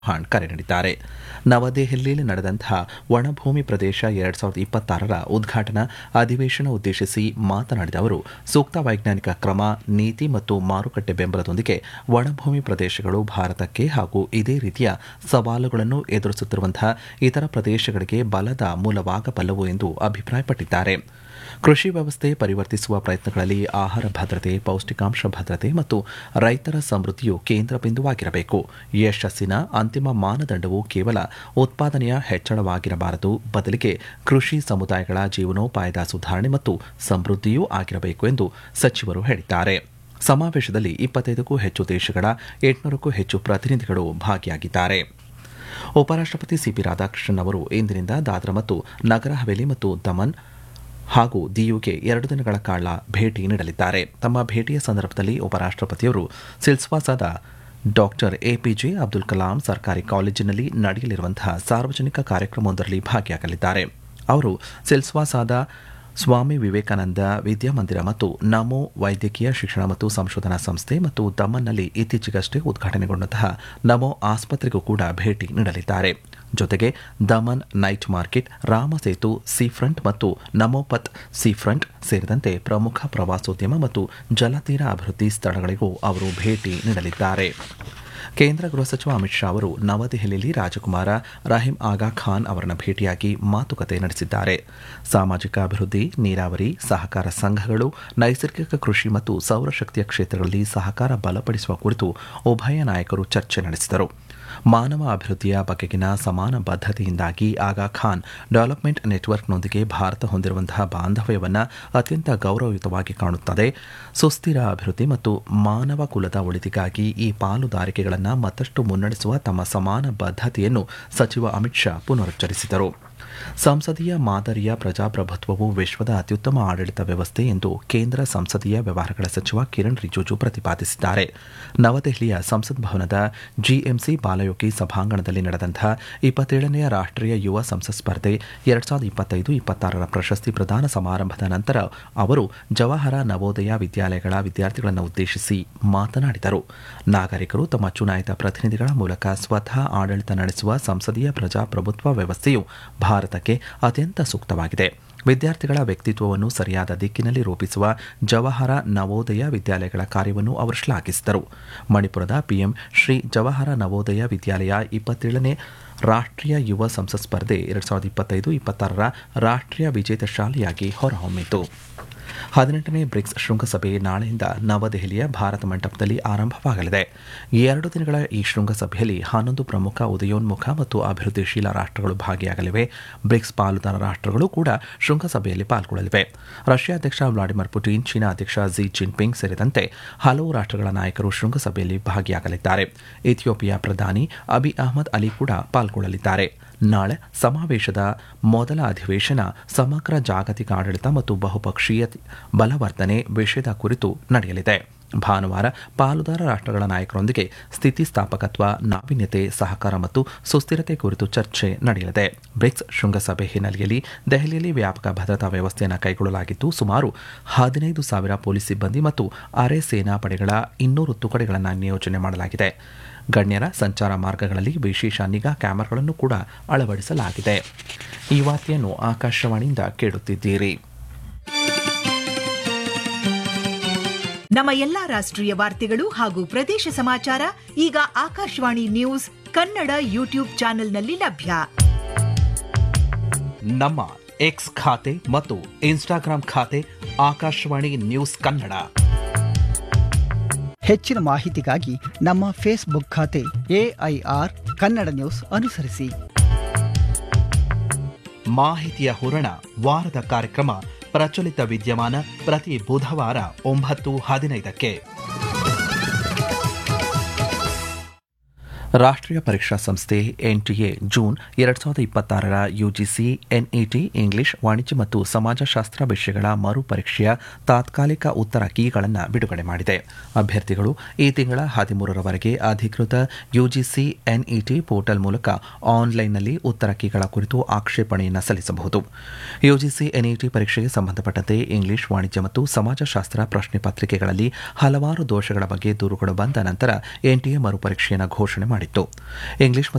ಚೌಹಾಣ್ ಕರೆ ನೀಡಿದ್ದಾರೆ. ನವದೆಹಲಿಯಲ್ಲಿ ನಡೆದಂತಹ ಒಣಭೂಮಿ ಪ್ರದೇಶ 2026ರ ಉದ್ಘಾಟನಾ ಅಧಿವೇಶನ ಉದ್ದೇಶಿಸಿ ಮಾತನಾಡಿದ ಅವರು, ಸೂಕ್ತ ವೈಜ್ಞಾನಿಕ ಕ್ರಮ, ನೀತಿ ಮತ್ತು ಮಾರುಕಟ್ಟೆ ಬೆಂಬಲದೊಂದಿಗೆ ಒಣಭೂಮಿ ಪ್ರದೇಶಗಳು ಭಾರತಕ್ಕೆ ಹಾಗೂ ಇದೇ ರೀತಿಯ ಸವಾಲುಗಳನ್ನು ಎದುರಿಸುತ್ತಿರುವಂತಹ ಇತರ ಪ್ರದೇಶಗಳಿಗೆ ಬಲದ ಮೂಲವಾಗಬಲ್ಲವು ಎಂದು ಅಭಿಪ್ರಾಯಪಟ್ಟಿದ್ದಾರೆ. ಕೃಷಿ ವ್ಯವಸ್ಥೆ ಪರಿವರ್ತಿಸುವ ಪ್ರಯತ್ನಗಳಲ್ಲಿ ಆಹಾರ ಭದ್ರತೆ, ಪೌಷ್ಟಿಕಾಂಶ ಭದ್ರತೆ ಮತ್ತು ರೈತರ ಸಮೃದ್ಧಿಯು ಕೇಂದ್ರ ಬಿಂದುವಾಗಿರಬೇಕು. ಯಶಸ್ಸಿನ ಅಂತಿಮ ಮಾನದಂಡವು ಕೇವಲ ಉತ್ಪಾದನೆಯ ಹೆಚ್ಚಳವಾಗಿರಬಾರದು, ಬದಲಿಗೆ ಕೃಷಿ ಸಮುದಾಯಗಳ ಜೀವನೋಪಾಯದ ಸುಧಾರಣೆ ಮತ್ತು ಸಮೃದ್ಧಿಯೂ ಆಗಿರಬೇಕು ಎಂದು ಸಚಿವರು ಹೇಳಿದ್ದಾರೆ. ಸಮಾವೇಶದಲ್ಲಿ 25ಕ್ಕೂ ಹೆಚ್ಚು ದೇಶಗಳ 800ಕ್ಕೂ ಹೆಚ್ಚು ಪ್ರತಿನಿಧಿಗಳು ಭಾಗಿಯಾಗಿದ್ದಾರೆ. ಉಪರಾಷ್ಟಪತಿ ಸಿಪಿ ರಾಧಾಕೃಷ್ಣನ್ ಅವರು ಇಂದಿನಿಂದ ದಾದ್ರಾ ಮತ್ತು ನಗರ ಹವೇಲಿ ಮತ್ತು ದಮನ್ ಹಾಗೂ ದಿಯುಗೆ 2 ದಿನಗಳ ಕಾಲ ಭೇಟಿ ನೀಡಲಿದ್ದಾರೆ. ತಮ್ಮ ಭೇಟಿಯ ಸಂದರ್ಭದಲ್ಲಿ ಉಪರಾಷ್ಟಪತಿಯವರು ಸಿಲ್ವಾಸಾದ ಡಾಕ್ಟರ್ ಎಪಿಜೆ ಅಬ್ದುಲ್ ಕಲಾಂ ಸರ್ಕಾರಿ ಕಾಲೇಜಿನಲ್ಲಿ ನಡೆಯಲಿರುವಂತಹ ಸಾರ್ವಜನಿಕ ಕಾರ್ಯಕ್ರಮವೊಂದರಲ್ಲಿ ಭಾಗಿಯಾಗಲಿದ್ದಾರೆ. ಅವರು ಸಿಲ್ವಾಸಾದ ಸ್ವಾಮಿ ವಿವೇಕಾನಂದ ವಿದ್ಯಾಮಂದಿರ ಮತ್ತು ನಮೋ ವೈದ್ಯಕೀಯ ಶಿಕ್ಷಣ ಮತ್ತು ಸಂಶೋಧನಾ ಸಂಸ್ಥೆ ಮತ್ತು ದಮನ್ನಲ್ಲಿ ಇತ್ತೀಚೆಗಷ್ಟೇ ಉದ್ಘಾಟನೆಗೊಂಡಂತಹ ನಮೋ ಆಸ್ಪತ್ರೆಗೂ ಕೂಡ ಭೇಟಿ ನೀಡಲಿದ್ದಾರೆ. ಜೊತೆಗೆ ದಮನ್ ನೈಟ್ ಮಾರ್ಕೆಟ್, ರಾಮಸೇತು ಸೀಫ್ರಂಟ್ ಮತ್ತು ನಮೋಪತ್ ಸೀಫ್ರಂಟ್ ಸೇರಿದಂತೆ ಪ್ರಮುಖ ಪ್ರವಾಸೋದ್ಯಮ ಮತ್ತು ಜಲತೀರ ಅಭಿವೃದ್ಧಿ ಸ್ಥಳಗಳಿಗೂ ಅವರು ಭೇಟಿ ನೀಡಲಿದ್ದಾರೆ. ಕೇಂದ್ರ ಗೃಹ ಸಚಿವ ಅಮಿತ್ ಶಾ ಅವರು ನವದೆಹಲಿಯಲ್ಲಿ ರಾಜಕುಮಾರ ರಹೀಂ ಆಗಾ ಖಾನ್ ಅವರನ್ನು ಭೇಟಿಯಾಗಿ ಮಾತುಕತೆ ನಡೆಸಿದ್ದಾರೆ. ಸಾಮಾಜಿಕ ಅಭಿವೃದ್ಧಿ, ನೀರಾವರಿ, ಸಹಕಾರ ಸಂಘಗಳು, ನೈಸರ್ಗಿಕ ಕೃಷಿ ಮತ್ತು ಸೌರಶಕ್ತಿಯ ಕ್ಷೇತ್ರಗಳಲ್ಲಿ ಸಹಕಾರ ಬಲಪಡಿಸುವ ಕುರಿತು ಉಭಯ ನಾಯಕರು ಚರ್ಚೆ ನಡೆಸಿದರು. ಮಾನವ ಅಭಿವೃದ್ಧಿಯ ಬಗೆಗಿನ ಸಮಾನ ಬದ್ಧತೆಯಿಂದಾಗಿ ಆಗಾ ಖಾನ್ ಡೆವಲಪ್ಮೆಂಟ್ ನೆಟ್ವರ್ಕ್ನೊಂದಿಗೆ ಭಾರತ ಹೊಂದಿರುವಂತಹ ಬಾಂಧವ್ಯವನ್ನು ಅತ್ಯಂತ ಗೌರವಯುತವಾಗಿ ಕಾಣುತ್ತದೆ. ಸುಸ್ಥಿರ ಅಭಿವೃದ್ಧಿ ಮತ್ತು ಮಾನವ ಕುಲದ ಒಳಿತಿಗಾಗಿ ಈ ಪಾಲುದಾರಿಕೆಗಳನ್ನು ಮತ್ತಷ್ಟು ಮುನ್ನಡೆಸುವ ತಮ್ಮ ಸಮಾನ ಬದ್ಧತೆಯನ್ನು ಸಚಿವ ಅಮಿತ್ ಶಾ ಪುನರುಚ್ಚರಿಸಿದರು. ಸಂಸದೀಯ ಮಾದರಿಯ ಪ್ರಜಾಪ್ರಭುತ್ವವು ವಿಶ್ವದ ಅತ್ಯುತ್ತಮ ಆಡಳಿತ ವ್ಯವಸ್ಥೆ ಎಂದು ಕೇಂದ್ರ ಸಂಸದೀಯ ವ್ಯವಹಾರಗಳ ಸಚಿವ ಕಿರಣ್ ರಿಜಿಜು ಪ್ರತಿಪಾದಿಸಿದ್ದಾರೆ. ನವದೆಹಲಿಯ ಸಂಸತ್ ಭವನದ ಜಿಎಂಸಿ ಬಾಲಯೋಗಿ ಸಭಾಂಗಣದಲ್ಲಿ ನಡೆದಂತಹ 27ನೇ ರಾಷ್ಟ್ರೀಯ ಯುವ ಸಂಸತ್ ಸ್ಪರ್ಧೆ 2025-26ರ ಪ್ರಶಸ್ತಿ ಪ್ರದಾನ ಸಮಾರಂಭದ ನಂತರ ಅವರು ಜವಾಹರ ನವೋದಯ ವಿದ್ಯಾಲಯಗಳ ವಿದ್ಯಾರ್ಥಿಗಳನ್ನು ಉದ್ದೇಶಿಸಿ ಮಾತನಾಡಿದರು. ನಾಗರಿಕರು ತಮ್ಮ ಚುನಾಯಿತ ಪ್ರತಿನಿಧಿಗಳ ಮೂಲಕ ಸ್ವತಃ ಆಡಳಿತ ನಡೆಸುವ ಸಂಸದೀಯ ಪ್ರಜಾಪ್ರಭುತ್ವ ವ್ಯವಸ್ಥೆಯು ಭಾರತಕ್ಕೆ ಅತ್ಯಂತ ಸೂಕ್ತವಾಗಿದೆ. ವಿದ್ಯಾರ್ಥಿಗಳ ವ್ಯಕ್ತಿತ್ವವನ್ನು ಸರಿಯಾದ ದಿಕ್ಕಿನಲ್ಲಿ ರೂಪಿಸುವ ಜವಾಹರ ನವೋದಯ ವಿದ್ಯಾಲಯಗಳ ಕಾರ್ಯವನ್ನು ಅವರು ಶ್ಲಾಘಿಸಿದರು. ಮಣಿಪುರದ ಪಿಎಂ ಶ್ರೀ ಜವಾಹರ ನವೋದಯ ವಿದ್ಯಾಲಯ 27ನೇ ರಾಷ್ಟ್ರೀಯ ಯುವ ಸಂಸತ್ ಸ್ಪರ್ಧೆ 2025-26ರ ರಾಷ್ಟ್ರೀಯ ವಿಜೇತ ಶಾಲೆಯಾಗಿ ಹೊರಹೊಮ್ಮಿತು. 18ನೇ ಬ್ರಿಕ್ಸ್ ಶೃಂಗಸಭೆ ನಾಳೆಯಿಂದ ನವದೆಹಲಿಯ ಭಾರತ ಮಂಟಪದಲ್ಲಿ ಆರಂಭವಾಗಲಿದೆ. 2 ದಿನಗಳ ಈ ಶೃಂಗಸಭೆಯಲ್ಲಿ 11 ಪ್ರಮುಖ ಉದಯೋನ್ಮುಖ ಮತ್ತು ಅಭಿವೃದ್ಧಿಶೀಲ ರಾಷ್ಟ್ರಗಳು ಭಾಗಿಯಾಗಲಿವೆ. ಬ್ರಿಕ್ಸ್ ಪಾಲುದಾರ ರಾಷ್ಟ್ರಗಳು ಕೂಡ ಶೃಂಗಸಭೆಯಲ್ಲಿ ಪಾಲ್ಗೊಳ್ಳಲಿವೆ. ರಷ್ಯಾ ಅಧ್ಯಕ್ಷ ವ್ಲಾಡಿಮಿರ್ ಪುಟಿನ್, ಚೀನಾ ಅಧ್ಯಕ್ಷ ಕ್ಷಿ ಜಿನ್ಪಿಂಗ್ ಸೇರಿದಂತೆ ಹಲವು ರಾಷ್ಟ್ರಗಳ ನಾಯಕರು ಶೃಂಗಸಭೆಯಲ್ಲಿ ಭಾಗಿಯಾಗಲಿದ್ದಾರೆ. ಇಥಿಯೋಪಿಯಾ ಪ್ರಧಾನಿ ಅಬಿ ಅಹ್ಮದ್ ಅಲಿ ಕೂಡ ಪಾಲ್ಗೊಳ್ಳಲಿದ್ದಾರೆ. ನಾಳೆ ಸಮಾವೇಶದ ಮೊದಲ ಅಧಿವೇಶನ ಸಮಗ್ರ ಜಾಗತಿಕ ಆಡಳಿತ ಮತ್ತು ಬಹುಪಕ್ಷೀಯ ಬಲವರ್ಧನೆ ವಿಷಯದ ಕುರಿತು ನಡೆಯಲಿದೆ. ಭಾನುವಾರ ಪಾಲುದಾರ ರಾಷ್ಟ್ರಗಳ ನಾಯಕರೊಂದಿಗೆ ಸ್ಥಿತಿಸ್ಥಾಪಕತ್ವ, ನಾವೀನ್ಯತೆ, ಸಹಕಾರ ಮತ್ತು ಸುಸ್ಥಿರತೆ ಕುರಿತು ಚರ್ಚೆ ನಡೆಯಲಿದೆ. ಬ್ರಿಕ್ಸ್ ಶೃಂಗಸಭೆ ಹಿನ್ನೆಲೆಯಲ್ಲಿ ದೆಹಲಿಯಲ್ಲಿ ವ್ಯಾಪಕ ಭದ್ರತಾ ವ್ಯವಸ್ಥೆಯನ್ನು ಕೈಗೊಳ್ಳಲಾಗಿದ್ದು, ಸುಮಾರು 15,000 ಪೊಲೀಸ್ ಸಿಬ್ಬಂದಿ ಮತ್ತು ಅರೆ ಸೇನಾ ಪಡೆಗಳ 200 ತುಕಡಿಗಳನ್ನು ನಿಯೋಜನೆ ಮಾಡಲಾಗಿದೆ. ಗಣ್ಯರ ಸಂಚಾರ ಮಾರ್ಗಗಳಲ್ಲಿ ವಿಶೇಷ ನಿಗಾ ಕ್ಯಾಮೆರಾಗಳನ್ನು ಕೂಡ ಅಳವಡಿಸಲಾಗಿದೆ. ಈ ವಾರ್ತೆಯನ್ನು ಆಕಾಶವಾಣಿಯಿಂದ ಕೇಳುತ್ತಿದ್ದೀರಿ. ನಮ್ಮ ಎಲ್ಲಾ ರಾಷ್ಟ್ರೀಯ ವಾರ್ತೆಗಳು ಹಾಗೂ ಪ್ರದೇಶ ಸಮಾಚಾರ ಈಗ ಆಕಾಶವಾಣಿ ನ್ಯೂಸ್ ಕನ್ನಡ ಯೂಟ್ಯೂಬ್ ಚಾನೆಲ್ನಲ್ಲಿ ಲಭ್ಯ. ನಮ್ಮ ಎಕ್ಸ್ ಖಾತೆ ಮತ್ತು ಇನ್ಸ್ಟಾಗ್ರಾಂ ಖಾತೆ ಆಕಾಶವಾಣಿ ನ್ಯೂಸ್ ಕನ್ನಡ. ಹೆಚ್ಚಿನ ಮಾಹಿತಿಗಾಗಿ ನಮ್ಮ ಫೇಸ್ಬುಕ್ ಖಾತೆ AIR ಕನ್ನಡ ನ್ಯೂಸ್ ಅನುಸರಿಸಿ. ಮಾಹಿತಿಯ ಹೂರಣ ವಾರದ ಕಾರ್ಯಕ್ರಮ ಪ್ರಚಲಿತ ವಿದ್ಯಮಾನ ಪ್ರತಿ ಬುಧವಾರ 9:15ಕ್ಕೆ. ರಾಷ್ಟ್ರೀಯ ಪರೀಕ್ಷಾ ಸಂಸ್ಥೆ NTA June 2026ರ UGC NET English, ವಾಣಿಜ್ಯ ಮತ್ತು ಸಮಾಜಶಾಸ್ತ್ರ ವಿಷಯಗಳ ಮರುಪರೀಕ್ಷೆಯ ತಾತ್ಕಾಲಿಕ ಉತ್ತರ ಕೀಗಳನ್ನು ಬಿಡುಗಡೆ ಮಾಡಿದೆ. ಅಭ್ಯರ್ಥಿಗಳು ಈ ತಿಂಗಳ 13ರವರೆಗೆ ಅಧಿಕೃತ ಯುಜಿಸಿ ಎನ್ಇಟಿ ಪೋರ್ಟಲ್ ಮೂಲಕ ಆನ್ಲೈನ್ನಲ್ಲಿ ಉತ್ತರ ಕೀಗಳ ಕುರಿತು ಆಕ್ಷೇಪಣೆಯನ್ನು ಸಲ್ಲಿಸಬಹುದು. ಯುಜಿಸಿ ಎನ್ಇಟಿ ಪರೀಕ್ಷೆಗೆ ಸಂಬಂಧಪಟ್ಟಂತೆ ಇಂಗ್ಲಿಷ್, ವಾಣಿಜ್ಯ ಮತ್ತು ಸಮಾಜಶಾಸ್ತ್ರ ಪ್ರಶ್ನೆ ಪತ್ರಿಕೆಗಳಲ್ಲಿ ಹಲವಾರು ದೋಷಗಳ ಬಗ್ಗೆ ದೂರುಗಳು ಬಂದ ನಂತರ ಎನ್ಟಿಎ ಮರುಪರೀಕ್ಷೆಯನ್ನು ಘೋಷಣೆ ಮಾಡಿದೆ. ಮಾಡಿತ್ತು. ಇಂಗ್ಲಿಷ್